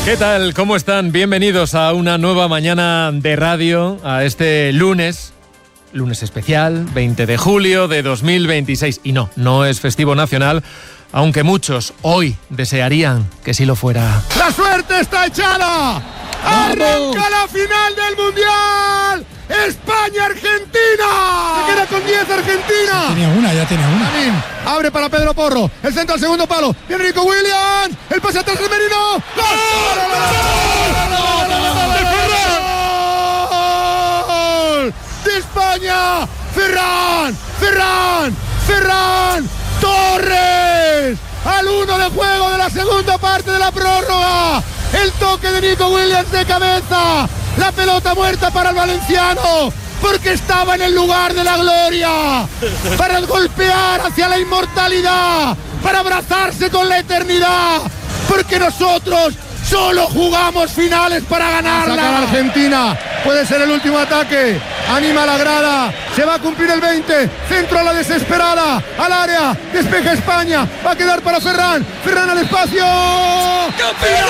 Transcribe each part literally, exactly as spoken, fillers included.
¿Qué tal? ¿Cómo están? Bienvenidos a una nueva mañana de radio, a este lunes, lunes especial, veinte de julio de dos mil veintiséis. Y no, no es festivo nacional, aunque muchos hoy desearían que sí lo fuera. ¡La suerte está echada! ¡Arranca la final del Mundial! ¡España-Argentina! Se queda con diez Argentina. Ya tenía una, ya tenía una. Lamin abre para Pedro Porro. El centro al segundo palo. Viene Nico Williams. El pase atrás de Merino. ¡Gol! ¡De España! ¡Ferran! ¡Ferran! ¡Ferran! ¡Torres! Al uno de juego de la segunda parte de la prórroga. El toque de Nico Williams de cabeza. La pelota muerta para el valenciano, porque estaba en el lugar de la gloria, para golpear hacia la inmortalidad, para abrazarse con la eternidad, porque nosotros solo jugamos finales para ganarla. Saca la Argentina, puede ser el último ataque, anima a la grada, se va a cumplir el veinte, centro a la desesperada, al área, despeja España, va a quedar para Ferran, Ferran al espacio. ¡Campeón!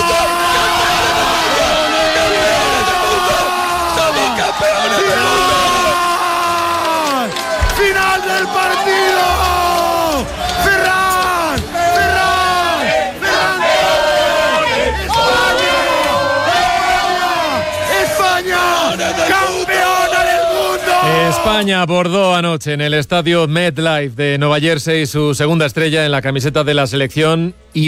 ¡Campeones del mundo! ¡Final del partido! ¡Ferran! ¡Ferran! ¡Ferran! ¡España! ¡España! ¡Campeona del mundo! España abordó anoche en el estadio MetLife de Nueva Jersey su segunda estrella en la camiseta de la selección y